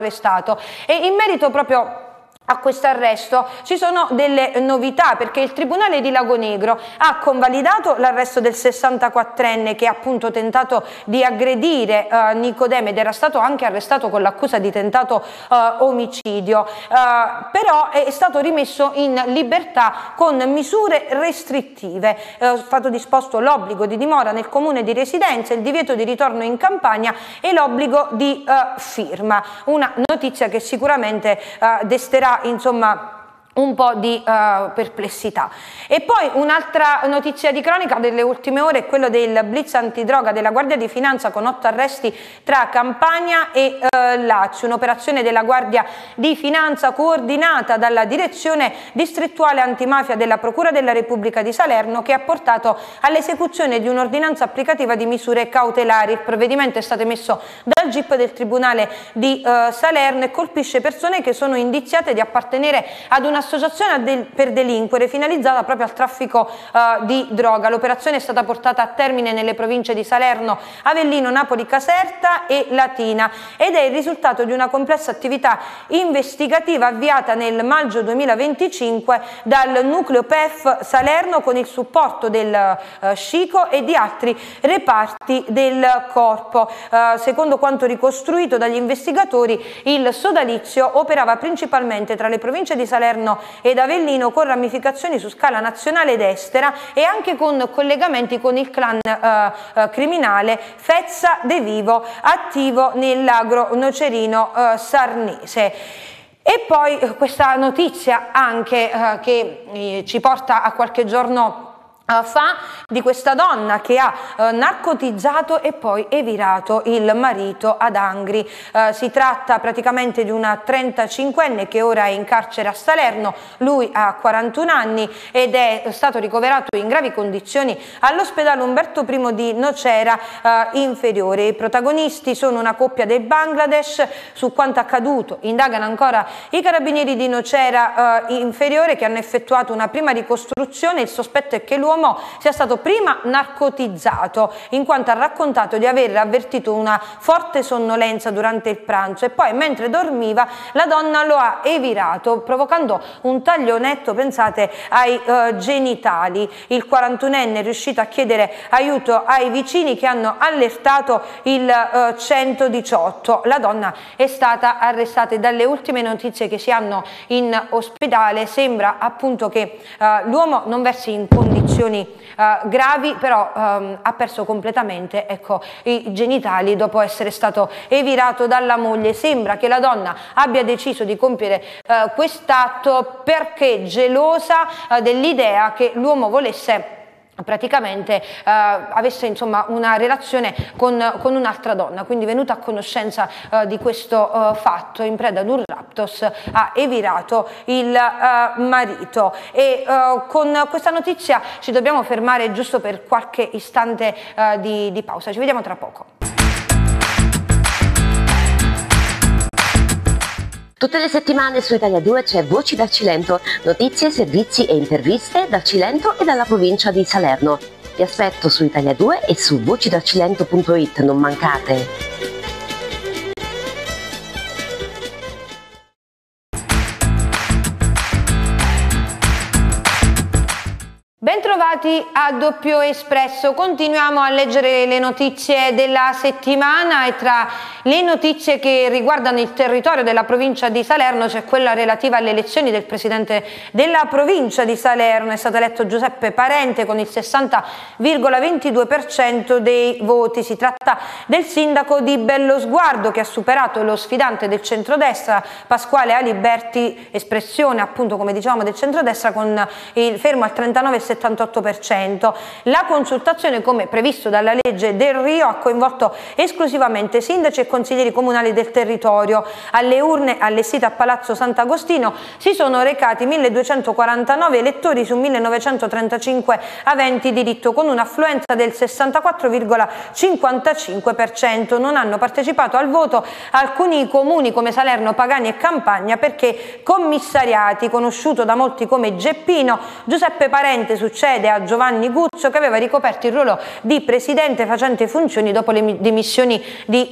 arrestato. E in merito proprio a questo arresto ci sono delle novità, perché il Tribunale di Lagonegro ha convalidato l'arresto del 64enne che ha appunto tentato di aggredire Nicodemo ed era stato anche arrestato con l'accusa di tentato omicidio, però è stato rimesso in libertà con misure restrittive. È stato disposto l'obbligo di dimora nel comune di residenza, il divieto di ritorno in campagna e l'obbligo di firma. Una notizia che sicuramente desterà insomma un po' di perplessità. E poi un'altra notizia di cronaca delle ultime ore è quello del blitz antidroga della Guardia di Finanza con 8 arresti tra Campania e Lazio, un'operazione della Guardia di Finanza coordinata dalla Direzione Distrettuale Antimafia della Procura della Repubblica di Salerno, che ha portato all'esecuzione di un'ordinanza applicativa di misure cautelari. Il provvedimento è stato emesso dal GIP del Tribunale di Salerno e colpisce persone che sono indiziate di appartenere ad una associazione per delinquere finalizzata proprio al traffico di droga. L'operazione è stata portata a termine nelle province di Salerno, Avellino, Napoli, Caserta e Latina ed è il risultato di una complessa attività investigativa avviata nel maggio 2025 dal nucleo PEF Salerno con il supporto del SCICO e di altri reparti del corpo. Secondo quanto ricostruito dagli investigatori, il sodalizio operava principalmente tra le province di Salerno ed Avellino, con ramificazioni su scala nazionale ed estera e anche con collegamenti con il clan criminale Fezza De Vivo, attivo nell'agro nocerino sarnese. E poi questa notizia anche che ci porta a qualche giorno fa, di questa donna che ha narcotizzato e poi evirato il marito ad Angri. Si tratta praticamente di una 35enne che ora è in carcere a Salerno. Lui ha 41 anni ed è stato ricoverato in gravi condizioni all'ospedale Umberto I di Nocera Inferiore. I protagonisti sono una coppia del Bangladesh. Su quanto accaduto indagano ancora i carabinieri di Nocera Inferiore, che hanno effettuato una prima ricostruzione. Il sospetto è che l'uomo sia stato prima narcotizzato, in quanto ha raccontato di aver avvertito una forte sonnolenza durante il pranzo e poi, mentre dormiva, la donna lo ha evirato provocando un taglio netto, pensate, ai genitali. Il 41enne è riuscito a chiedere aiuto ai vicini, che hanno allertato il 118. La donna è stata arrestata e dalle ultime notizie che si hanno in ospedale sembra appunto che l'uomo non versi in condizioni gravi, però ha perso completamente, ecco, i genitali dopo essere stato evirato dalla moglie. Sembra che la donna abbia deciso di compiere quest'atto perché gelosa dell'idea che l'uomo volesse praticamente avesse insomma una relazione con un'altra donna, quindi venuta a conoscenza di questo fatto, in preda ad un raptus ha evirato il marito. E con questa notizia ci dobbiamo fermare giusto per qualche istante di pausa. Ci vediamo tra poco. Tutte le settimane su Italia 2 c'è Voci dal Cilento, notizie, servizi e interviste dal Cilento e dalla provincia di Salerno. Vi aspetto su Italia 2 e su vocidalcilento.it, non mancate! Bentrovati a Doppio Espresso, continuiamo a leggere le notizie della settimana e tra le notizie che riguardano il territorio della provincia di Salerno c'è quella relativa alle elezioni del presidente della provincia di Salerno. È stato eletto Giuseppe Parente con il 60,22% dei voti. Si tratta del sindaco di Bellosguardo, che ha superato lo sfidante del centrodestra Pasquale Aliberti, espressione appunto come dicevamo del centrodestra, con il fermo al 39,78%. La consultazione, come previsto dalla legge Del Rio, ha coinvolto esclusivamente sindaci e consiglieri comunali del territorio. Alle urne allestite a Palazzo Sant'Agostino si sono recati 1249 elettori su 1935 aventi diritto, con un'affluenza del 64,55%. Non hanno partecipato al voto alcuni comuni come Salerno, Pagani e Campagna perché commissariati. Conosciuto da molti come Geppino, Giuseppe Parente succede a Giovanni Guzzo, che aveva ricoperto il ruolo di presidente facente funzioni dopo le dimissioni di Vincenzo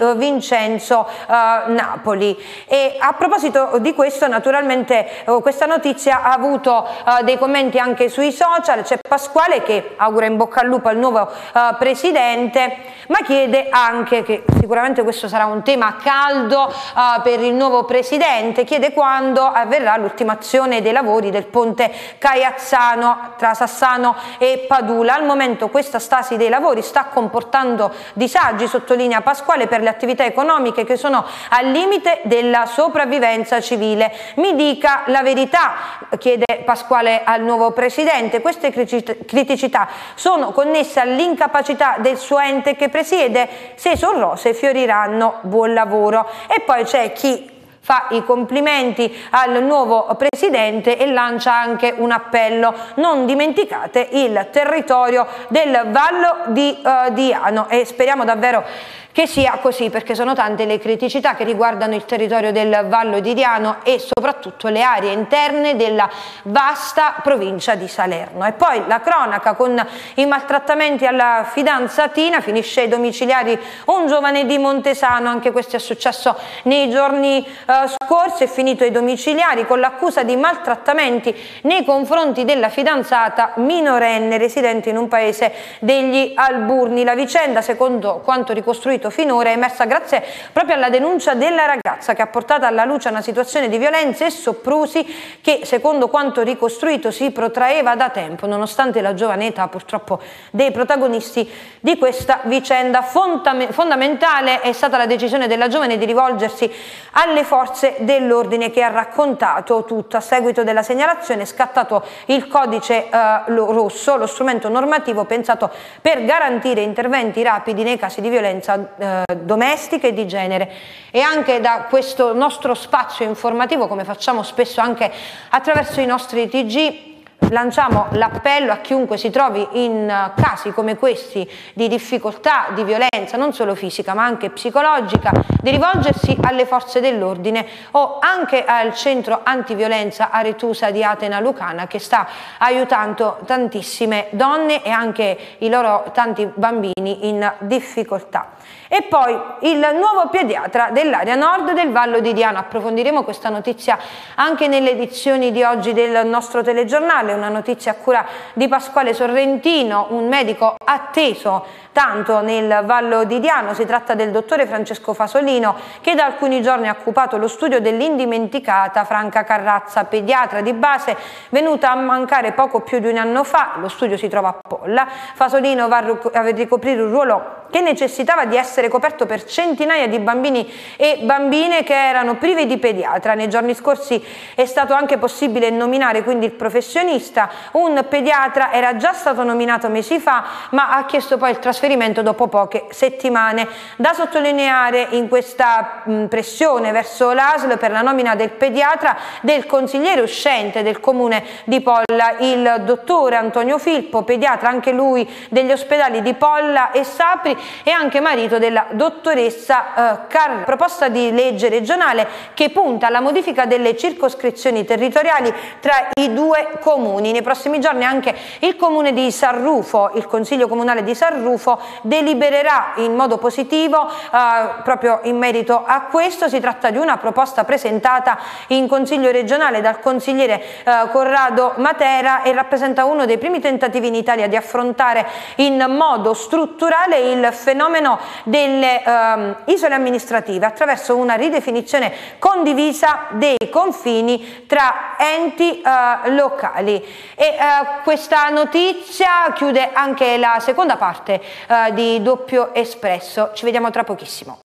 Vincenzo Napoli. E a proposito di questo, naturalmente questa notizia ha avuto dei commenti anche sui social. C'è Pasquale che augura in bocca al lupo al nuovo presidente, ma chiede anche, che sicuramente questo sarà un tema caldo per il nuovo presidente, chiede quando avverrà l'ultimazione dei lavori del ponte Caiazzano tra Sassano e Padula. Al momento questa stasi dei lavori sta comportando disagi, sottolinea Pasquale, per le attività economiche che sono al limite della sopravvivenza civile. Mi dica la verità, chiede Pasquale al nuovo presidente. Queste criticità sono connesse all'incapacità del suo ente che presiede? Se sono rose fioriranno, buon lavoro. E poi c'è chi fa i complimenti al nuovo presidente e lancia anche un appello: non dimenticate il territorio del Vallo di Diano. E speriamo davvero che sia così, perché sono tante le criticità che riguardano il territorio del Vallo di Diano e soprattutto le aree interne della vasta provincia di Salerno. E poi la cronaca con i maltrattamenti alla fidanzatina, finisce ai domiciliari un giovane di Montesano, anche questo è successo nei giorni scorsi, è finito ai domiciliari con l'accusa di maltrattamenti nei confronti della fidanzata minorenne residente in un paese degli Alburni. La vicenda, secondo quanto ricostruito finora, è emersa grazie proprio alla denuncia della ragazza, che ha portato alla luce una situazione di violenze e soprusi che, secondo quanto ricostruito, si protraeva da tempo, nonostante la giovane età purtroppo dei protagonisti di questa vicenda. Fondamentale è stata la decisione della giovane di rivolgersi alle forze dell'ordine, che ha raccontato tutto. A seguito della segnalazione è scattato il codice rosso, lo strumento normativo pensato per garantire interventi rapidi nei casi di violenza domestica e di genere. E anche da questo nostro spazio informativo, come facciamo spesso anche attraverso i nostri TG, lanciamo l'appello a chiunque si trovi in casi come questi di difficoltà, di violenza non solo fisica ma anche psicologica, di rivolgersi alle forze dell'ordine o anche al centro antiviolenza Aretusa di Atena Lucana, che sta aiutando tantissime donne e anche i loro tanti bambini in difficoltà. E poi il nuovo pediatra dell'area nord del Vallo di Diano. Approfondiremo questa notizia anche nelle edizioni di oggi del nostro telegiornale, una notizia a cura di Pasquale Sorrentino, un medico atteso tanto nel Vallo di Diano. Si tratta del dottore Francesco Fasolino, che da alcuni giorni ha occupato lo studio dell'indimenticata Franca Carrazza, pediatra di base venuta a mancare poco più di un anno fa. Lo studio si trova a Polla. Fasolino va a ricoprire un ruolo che necessitava di essere coperto per centinaia di bambini e bambine che erano privi di pediatra. Nei giorni scorsi è stato anche possibile nominare quindi il professionista. Un pediatra era già stato nominato mesi fa, ma ha chiesto poi il trasferimento dopo poche settimane. Da sottolineare in questa pressione verso l'ASL per la nomina del pediatra del consigliere uscente del comune di Polla, il dottore Antonio Filippo, pediatra anche lui degli ospedali di Polla e Sapri e anche marito della dottoressa Carra. Proposta di legge regionale che punta alla modifica delle circoscrizioni territoriali tra i due comuni. Nei prossimi giorni anche il comune di Sarrufo, il consiglio comunale di Sarrufo, delibererà in modo positivo proprio in merito a questo. Si tratta di una proposta presentata in consiglio regionale dal consigliere Corrado Matera e rappresenta uno dei primi tentativi in Italia di affrontare in modo strutturale il fenomeno delle isole amministrative attraverso una ridefinizione condivisa dei confini tra enti locali. E questa notizia chiude anche la seconda parte di Doppio Espresso. Ci vediamo tra pochissimo.